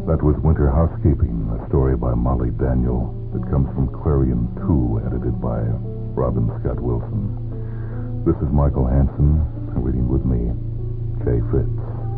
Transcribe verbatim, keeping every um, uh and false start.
That was Winter Housekeeping, a story by Molly Daniel that comes from Clarion two, edited by Robin Scott Wilson. This is Michael Hansen, reading with me, Jay Fitz.